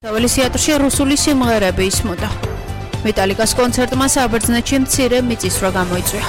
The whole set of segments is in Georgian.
Tavalis teatrში რუსული სიმღერები ისმოდა. მეტალიკას კონცერტმა საბერძნეთში მცირე მიწისძვრა გამოიწვია.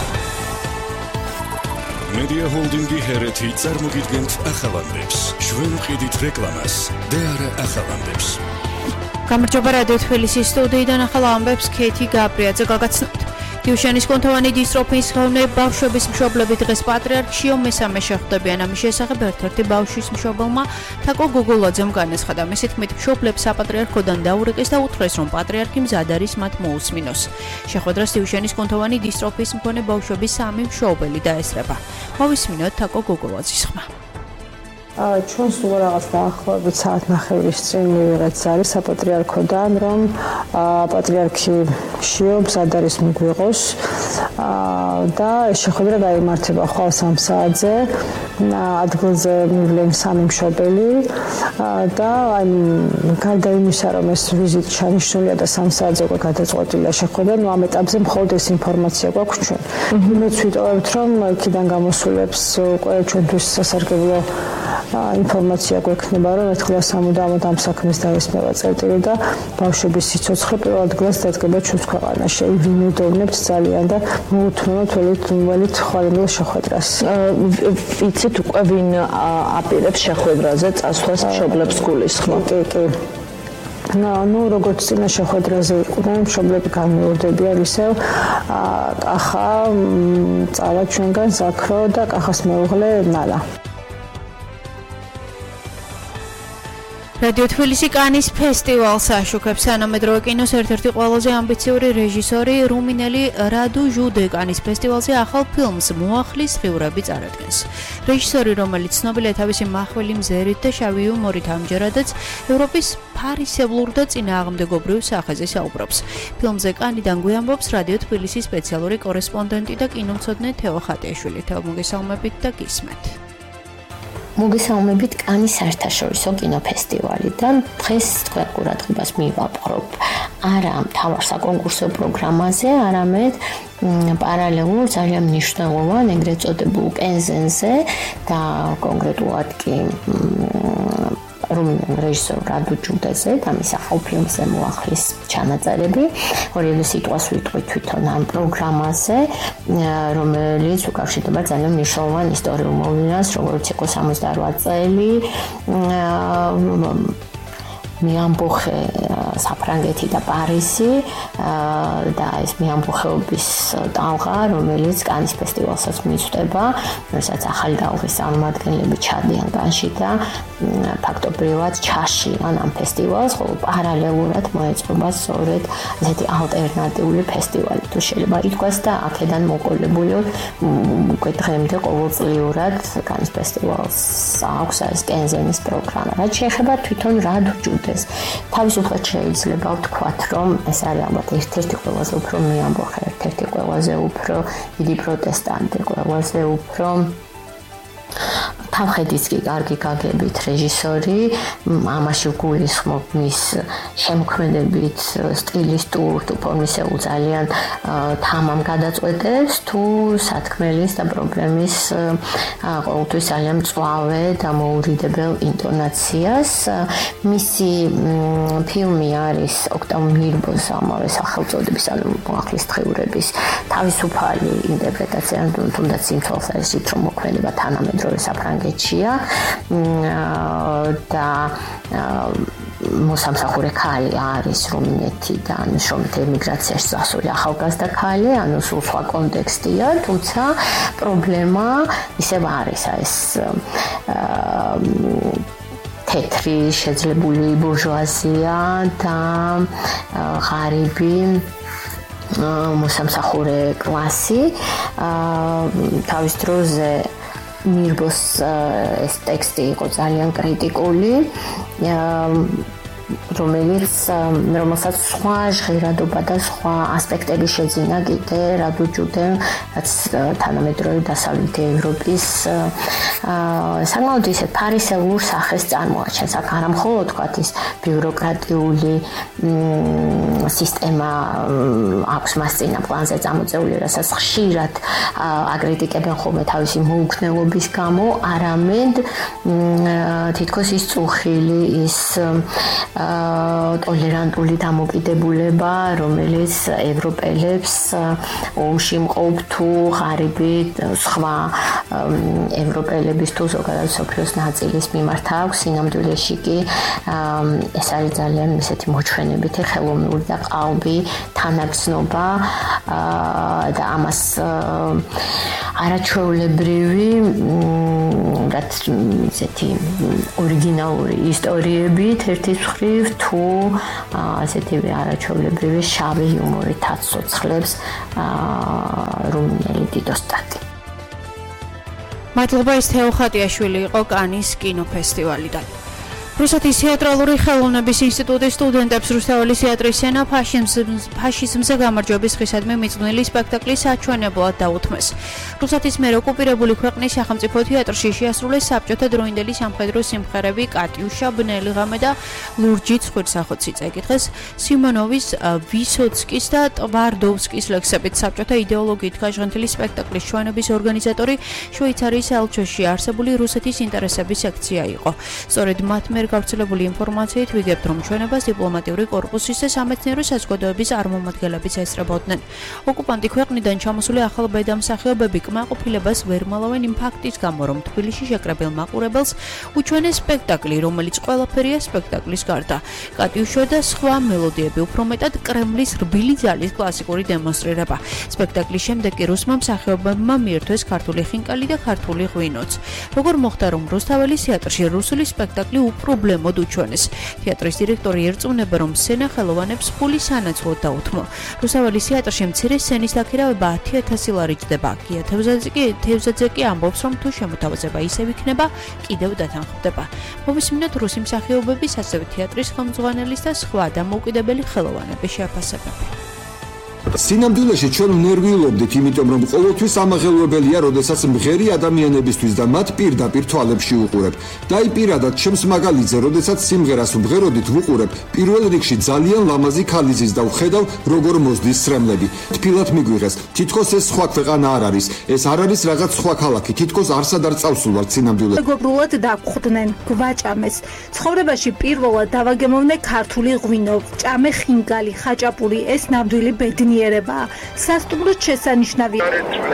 Media Holding-ი ჰერეთი წარმოგიდგენთ ახალამდებს. ჩვენ ვყიდით რეკლამას და არა ახალამდებს. გამარჯობა რადიო თბილისის სტუდიიდან ახალ ამბებს ქეთი გაბრიაძე გაგაცნობთ. Დიუშენის კონთოვანი დისტროფიის ხელმძღვანელი ბავშვების მშობლები დღეს პატრიარქშიო მესამე შეხვდებიან. ამის შესახებ ერთ-ერთი ბავშვის მშობელმა თაკო გოგოლაძემ განაცხადა. მისი თქმით, მშობლებს საპატრიარქოდან დაურეკეს და უთხრეს, რომ პატრიარქი მზად არის მათ მოусმინოს. შეხვედრას დიუშენის კონთოვანი დისტროფიის მქონე ბავშვების სამი მშობელი დაესწრება. მოვისმინოთ თაკო გოგოლაძის ხმა. ჩვენ სულ რაღაც დაახლოებით საათნახევრის წინ მივიღეთ ზარი საპატრიარქოდან, რომ პატრიარქი შიო მზად არის მიგვიღოს და შეხვედრა გაიმართება ხვალ 3 საათზე. ადგილზე მივლენ სამი მშობელი და გარდა იმისა, რომ ეს ვიზიტი ჩანიშნულია და 3 საათზე უკვე გადაწყვეტილია შეხვედრა, ამ ეტაპზე მხოლოდ ეს ინფორმაცია გვაქვს ჩვენ. იმედს ვიტოვებთ, რომ იქიდან გამოსულებს უკვე ჩვენთვის სასარგებლო ინფორმაცია გვექნება, რომ ერთხელ სამუდამოდ ამ საქმეს დაესმევა წერტილი და ბავშვების სიცოცხლე პირველ ადგილას დადგება ჩვენს ქვეყანაში. ვიმედოვნებთ ძალიან და მოუთმენთ ველით ხვალინდელ შეხვედრას. იცით უკვე ვინ აპირებს შეხვედრაზე წასვლას მშობლებს გულისხმობ? კი. როგორც წინა შეხვედრაზე იყვნენ, მშობლები განმეორდებიან ისევ კახა წავა ჩვენგან ზაქრო და კახას მეუღლე ნალა. რადიო თბილისი კანის ფესტივალს აშუქებს თანამედროვე კინოს ერთ-ერთი ყველაზე ამბიციური რეჟისორი რუმინელი რადუ ჟუდე კანის ფესტივალზე ახალ ფილმს მოახლის ღიურები წარადგენს. რეჟისორი, რომელიც ცნობილია თავისი მახვილი მზერით და შავი იუმორით, ამჯერადაც ევროპის ფარისევლურ და წინააღმდეგობრივ სახეზე საუბრობს. ფილმზე კანიდან გვიამბობს რადიო თბილისის სპეციალური კორესპონდენტი და კინომცოდნე თეო ხატიაშვილი. თეო, მოგესალმებით და გისმენთ. მოგესალმებით კანის საერთაშორისო კინოფესტივალიდან. დღეს თქვენ ყურადღებას მივაპყრობ არა მთავარ საკონკურსო პროგრამაზე, არამედ პარალელურ ძალიან მნიშვნელოვან ეგრეთ წოდებულ კენზენზე და კონკრეტულად კი რუმინელ რეჟისორ რადუ ჟუდეზე და მის ახალ ფილმზე მოახლის ჩანაწერები. ორივე სიტყვას ვიტყვით თვითონ ამ პროგრამაზე, რომელიც უკავშირდება ძალიან მნიშვნელოვან ისტორიულ მოვლენას, როგორც იყო 68 წელი მეამბოხე საფრანგეთი და პარიზი და ეს მეამბოხეობის ტალღა, რომელიც კანის ფესტივალსაც მიწვდება, რომელსაც ახალი ტალღის წარმომადგენლები ჩადიან კანში და ფაქტობრივად ჩაშლიან ამ ფესტივალს, ხოლო პარალელურად მოეწყობა სწორედ ესეთი ალტერნატიული ფესტივალი, თუ შეიძლება ითქვას და აქედან მოყოლებული უკვე დღემდე ყოველწლიურად კანის ფესტივალს აქვს ეს კენზენის პროგრამა. რაც შეეხება თვითონ რადუ ჟუდეს, თავისუფლად შეიძლება ვთქვათ, რომ ეს არის ალბათ ერთ-ერთი ყველაზე უფრო მეამბოხე, ერთ-ერთი ყველაზე უფრო დიდი პროტესტანტი, ყველაზე უფრო თავხედიც კი კარგი გაგებით რეჟისორი, ამაში გულისხმობ მის შემოქმედებით სტილისტურ თუ ფორმისეულ ძალიან თამამ გადაწყვეტებს, თუ სათქმელის და პრობლემის ყოველთვის ძალიან მწვავე და მოურიდებელ ინტონაციას. მისი ფილმი არის ოქტავ მირბოს ამავე სახელწოდების, ანუ მოახლის ღიურების თავისუფალი ინტერპრეტაცია, თუნდაც იმ თვალსაზრისით, რომ მოქმედება თანამედროვე საფრანგეთშია და მოსამსახურე ქალი არის რუმინეთიდან შრომით ემიგრაციაში წასული ახალგაზრდა ქალი, ანუ სულ სხვა კონტექსტია, თუმცა პრობლემა ისევ არის ეს თეთრი შეძლებული ბურჟუაზია და ღარიბი მოსამსახურე კლასი. თავის დროზე მირბოს ეს ტექსტი იყო ძალიან კრიტიკული, რომელსაც სხვა ჟღერადობა და სხვა ასპექტები შეძინა კიდე რადუ ჟუდემ, რაც თანამედროვე დასავლეთი ევროპის საკმაოდ ისეთ ფარისევლურ სახეს წარმოაჩენს. აქ არა მხოლოდ თქვათ ის ბიუროკრატიული სისტემა აქვს მას წინა პლანზე წამოწეული, რასაც ხშირად აკრიტიკებენ ხოლმე თავისი მოუქნელობის გამო, არამედ თითქოს ის წუხილი, ის ტოლერანტული დამოკიდებულება, რომელიც ევროპელებს ომში მყოფ თუ ღარიბი სხვა ევროპელების თუ ზოგადად მსოფლიოს ნაწილის მიმართ აქვს. სინამდვილეში კი ეს არის ძალიან ისეთი მოჩვენებითი ხელოვნური და ყალბი თანაგრძნობა და ამას არაჩვეულებრივი რაც ისეთი ორიგინალური ისტორიებით ერთის მხრივ თუ ასეთი არაჩვეულებრივი შავი იუმორით აცოცხლებს რუმინელი დიდოსტატი. მადლობა, ის თეოხატიაშვილი იყო კანის კინოფესტივალიდან. რუსეთის თეატრალური ხელოვნების ინსტიტუტის სტუდენტებს რუსთაველის თეატრის სცენა ფაშიზმზე გამარჯვების დღისადმი მიძღვნილი სპექტაკლის საჩვენებლად დაუთმეს. რუსეთის მიერ ოკუპირებული ქვეყნის სახელმწიფო თეატრში შეასრულეს საბჭოთა დროინდელი სამხედრო სიმღერები კატიუშა, ბნელი ღამე და ლურჯი ცხვირსახოცი. წაიკითხეს სიმონოვის, ვისოცკის და ტვარდოვსკის ლექსებით. საბჭოთა იდეოლოგიით გაჟღენთილი სპექტაკლის ჩვენების ორგანიზატორი შვეიცარიის ელჩოში არსებული რუსეთის ინტერესების სექცია იყო. სწორედ მათ მიერ გავრცელებული ინფორმაციით ვიგებთ, რომ ჩვენებას დიპლომატიური კორპუსის და სამეცნიერო საზოგადოების წარმომადგენლებიც ესწრებოდნენ. ოკუპანტი ქვეყნიდან ჩამოსული ახალ ბედამსახიობები კმაყოფილებას ვერ მალავენ იმ ფაქტის გამო, რომ თბილისში შეკრებილ მაყურებელს უჩვენეს სპექტაკლი, რომელიც ყველაფერია სპექტაკლის გარდა. კატიუშა და სხვა მელოდიები, უფრო მეტად კრემლის რბილი ძალის კლასიკური დემონსტრირება. სპექტაკლის შემდეგ კი რუსმა მსახიობებმა მიირთვეს ქართული ხინკალი და ქართული ღვინოც. როგორ მოხდა, რომ რუსთაველის თეატრში რუსული სპექტაკლი უპრობლემოდ უჩვენეს. თეატრის დირექტორი ერწმუნება, რომ სცენა ხელოვანებს ფული სანაცვლოდ დაუთმო. რუსთაველის თეატრში მცირე სცენის დაქირავება 10,000 ლარი ჯდება. გია თევზაძე კი ამბობს, რომ თუ შემოთავაზება ისევ იქნება, კიდევ დათანხმდება. მოვისმინოთ რუსი მსახიობების, ასევე თეატრის ხელმძღვანელის და სხვა დამოუკიდებელი ხელოვანების შეფასებები. სინამდვილეში ჩვენ უნერვიულობდით, იმიტომ რომ ყოველთვის ამაღელვებელია, როდესაც მღერი ადამიანებისთვის და მათ პირდაპირ თვალებში უყურებ. და აი პირადად ჩემს მაგალითზე, როდესაც სიმღერას ვმღეროდით ვუყურებ, პირველ რიგში ძალიან ლამაზი ქალიზის და ვხედავ, როგორ მოსდის სრემლები. თბილად მიგვიღეს, თითქოს ეს სხვა ქვეყანა არ არის, ეს არ არის რაღაც სხვა ქალაქი, თითქოს არსად არ წავსულვართ სინამდვილეში. მეგობრულად დაგვხვდნენ, გვაჭამეს. ცხოვრებაში პირველად დავაგემოვნე ქართული ღვინო, ჭამე ხინკალი, ხაჭაპური, ეს ნამდვილი ბედნიერება. სასტუმროდ შესანიშნავია.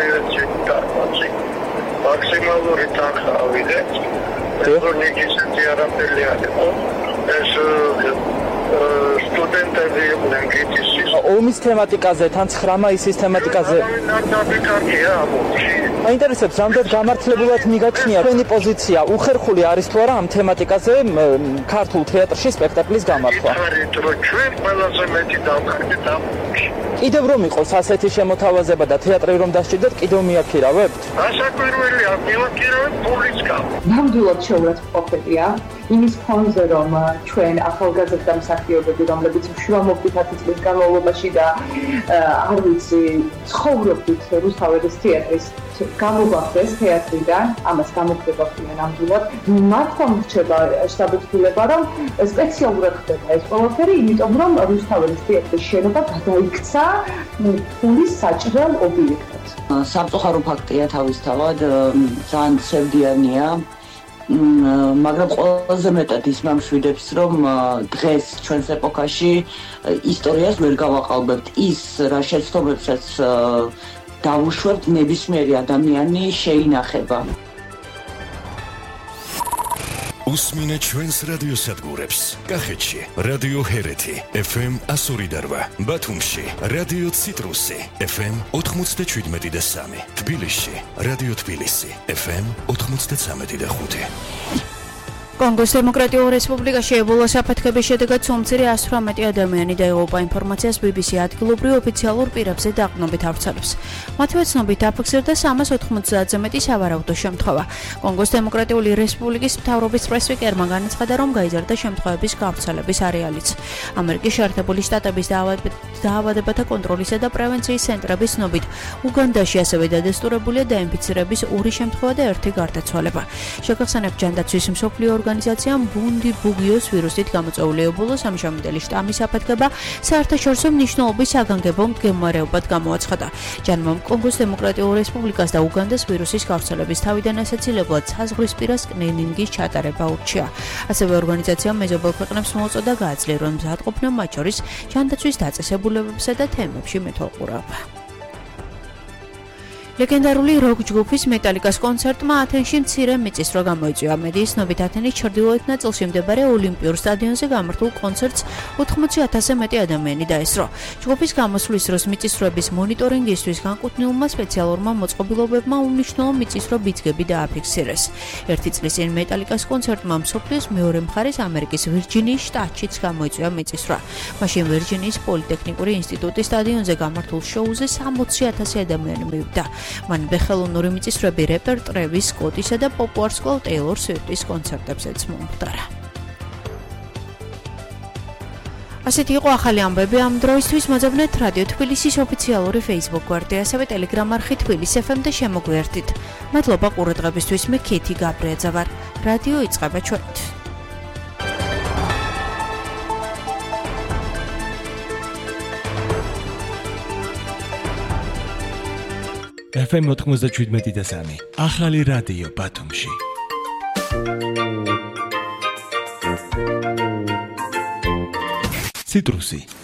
მაქსიმალური თანხა ავიდე. ევრონიგისეთი არაფერი არ იყო. ეს სტუდენტები იყვნენ გიტისის. ომის თემატიკაზე, თან 9 მაისის თემატიკაზე. ნაბიკარგია ამბობში. მაინტერესებს, რამდენ გამართლებულად მიგაჩნია თქვენი პოზიცია, უხერხული არის თუ არა ამ თემატიკაზე ქართულ თეატრში სპექტაკლის გამართვა. ხარით რო ჩვენ ყველაზე მეტი დავხარდით ამბობში. კიდევ რომ იყოს ასეთი შემოთავაზება და თეატრი რომ დასჭირდეთ, კიდევ მიაქირავებთ? ასაკვირველია, მივაქირავებ ფულის გამო. ნამდვილად შეურაცხყოფილია იმის ფონზე, რომ ჩვენ ახალგაზრდა მსახიობები, რომლებიც მშრომობდით 10 წლის განმავლობაში და არ ვიცი, ცხოვრობდით რუსთაველის თეატრის გამოგვახდეს თეატრიდან, ამას გამოგვხდება ნამდვილად. მართლა მრჩება შტაბ-თბილება, რომ სპეციალურად ხდება ეს ყველაფერი, იმიტომ რომ რუსთაველის თეატრის შენობა გადაიქცა ფულის საჭრელ ობიექტად. სამწუხარო ფაქტია თავისთავად, ძალიან ცევდიანია. მაგრამ ყველაზე მეტად ის მამშვიდებს, რომ დღეს ჩვენს ეპოქაში ისტორიას ვერ გავაყალბებთ. ის რა შეცდომებსაც დავუშვებთ, ნებისმიერი ადამიანი შეინახება. უსმინეთ ჩვენს რადიოსადგურებს. კახეთში რადიო ჰერეთი FM 102.8, ბათუმში რადიო ციტრუსი FM 97.3, თბილისში რადიო თბილისი FM 93.5. კონგოს დემოკრატიულ რესპუბლიკაში ებოლას აფეთქების შედეგად სულ მცირე 118 ადამიანი დაიღუპა. ინფორმაციას BBC ადგილობრივ ოფიციალურ პირებზე დაყრდნობით ავრცელებს. მათივე ცნობით დაფიქსირდა 390-ზე მეტი სავარაუდო შემთხვევა. კონგოს დემოკრატიული რესპუბლიკის მთავრობის პრესვიკერმა განაცხადა, რომ გაიზარდა შემთხვევების გავრცელების არეალიც. ამერიკის შეერთებული შტატების დაავადებათა კონტროლისა და პრევენციის ცენტრების ცნობით, უგანდაში ასევე დადასტურებულია დაინფიცირების 2 შემთხვევა და 1 გარდაცვალება. შეგახსენებთ, ჯანდაცვის მსოფლიო ორგანიზაციამ ბუნდი ბუგიოს ვირუსით გამოწვეული ებოლოს ამჟამინდელი შტამის აფეთქება საერთაშორისო მნიშვნელობის საგანგებო მდგომარეობად გამოაცხადა. ჯანმომ კონგოს დემოკრატიულ რესპუბლიკას და უგანდას ვირუსის გავრცელების თავიდან ასაცილებლად საზღვრისპირა სკრინინგის ჩატარება ურჩია. ასევე ორგანიზაციამ მეზობელ ქვეყნებს მოუწოდა გააძლიერონ მზადყოფნა მათ შორის ჯანდაცვის დაწესებულებებსა და თემებში მეთვალყურება. ლეგენდარული როკ ჯგუფის მეტალიკას კონცერტმა ათენში მცირე მიწისძვრა გამოიწვია. მედიის ცნობით ათენის ჩრდილოეთ ნაწილში მდებარე ოლიმპიურ სტადიონზე გამართულ კონცერტს 80,000-ზე მეტი ადამიანი დაესწრო. ჯგუფის გამოსვლის დროს მიწისძვრების მონიტორინგისთვის განკუთვნილმა სპეციალურმა მოწყობილობებმა უმნიშვნელო მიწისძვრა ბიძგები დააფიქსირეს. ერთი წლის წინ მეტალიკას კონცერტმა მსოფლიოს მეორე მხარეს ამერიკის ვირჯინიის შტატშიც გამოიწვია მიწისძვრა. მაშინ ვირჯინიის პოლიტექნიკური ინსტიტუტის სტადიონზე გამართულ შოუზე 60,000 ადამიანი მივიდა. მანამდე ხელოვნური მიწისძვრები რეპერ ტრევის სკოტისა და პოპ-ვარსკვლავ ტეილორ სვიფტის კონცერტებზეც მომხდარა. ასეთი იყო ახალი ამბები ამ დროისთვის. მოძებნეთ რადიო თბილისის ოფიციალური Facebook გვერდი, ასევე Telegram არხი თბილისს FM და შემოგვიერთდით. მადლობა ყურადღებისთვის. მე ქეთი გაბრიაძე ვარ. რადიო იწყება ჩვენით. FM 97.3 ახალი რადიო ბათუმში. ციტრუსი